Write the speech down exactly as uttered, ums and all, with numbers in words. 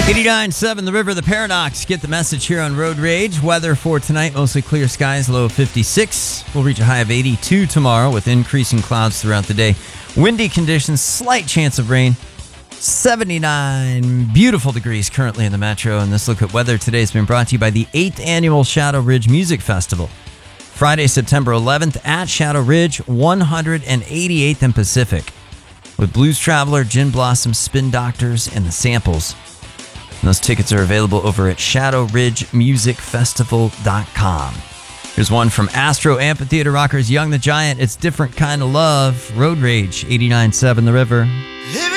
eighty-nine point seven The River, the Paradox. Get the message here on Road Rage. Weather for tonight, mostly clear skies, low of fifty-six. We'll reach a high of eighty-two tomorrow with increasing clouds throughout the day. Windy conditions, slight chance of rain. seventy-nine beautiful degrees currently in the metro. And this look at weather today has been brought to you by the eighth Annual Shadow Ridge Music Festival. Friday, September eleventh at Shadow Ridge, one hundred eighty-eighth and Pacific. With Blues Traveler, Gin Blossom, Spin Doctors, and The Samples. And those tickets are available over at shadow ridge music festival dot com. Here's one from Astro Amphitheater Rockers, Young the Giant. It's Different Kind of Love. Road Rage, eighty-nine point seven The River.